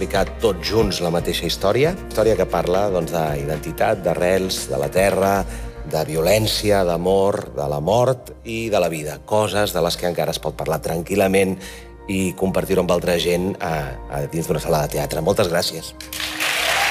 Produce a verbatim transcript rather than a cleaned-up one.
explicar tots junts la mateixa història, història que parla d'identitat, d'arrels, de la terra, de violència, d'amor, de la mort i de la vida. Coses de les que encara es pot parlar tranquil·lament i compartir-ho amb altra gent a, a dins d'una sala de teatre. Moltes gràcies.